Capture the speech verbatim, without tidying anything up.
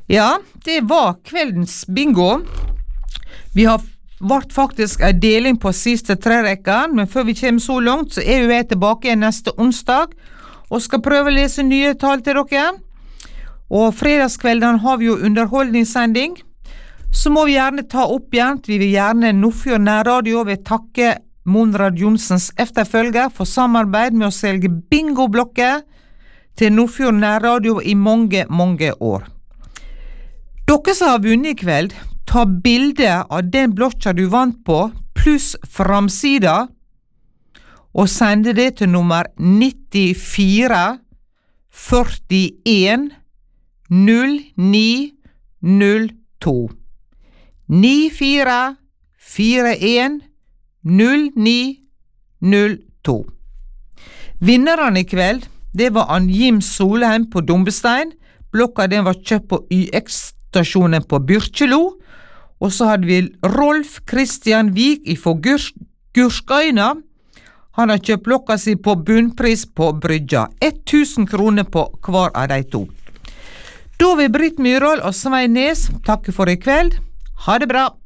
Ja, det var kveldens bingo. Vi har vært faktisk en deling på siste tre rekker, men før vi kommer så langt, så er vi tilbake igjen neste onsdag, og skal prøve å lese nye tall til dere. Og fredagskvelden har vi jo underholdningssending. Så må vi gjerne ta opp igjen, vi vil gjerne Nordfjord Nærradio, vil takke Monrad Johnsens efterfølger for samarbeid med å selge bingoblokker til Nordfjord Nærradio i mange, mange år. Dere som har vunnet i kveld, ta bilde av den blokka du vant på, pluss framsida, og sende det til nummer nittifire førtien null ni null to. nittifire førtien null ni null to. Vinneren i kveld, det var Ann-Jim Solheim på Dombestein. Blokka den var kjøpt på Y X-stasjonen på Byrkjelo. Og så hadde vi Rolf Christian Vik ifra Gurs Gurskøyna. Han har kjøpt blokka si på bunnpris på Brygja. tusen kroner på hver av de to. Da vil Britt Myrhold og Svein Nes takke for i kveld. Ha det bra!